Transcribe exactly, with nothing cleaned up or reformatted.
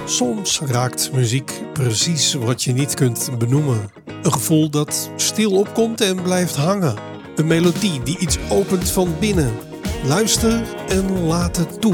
Soms raakt muziek precies wat je niet kunt benoemen. Een gevoel dat stil opkomt en blijft hangen. Een melodie die iets opent van binnen. Luister en laat het toe.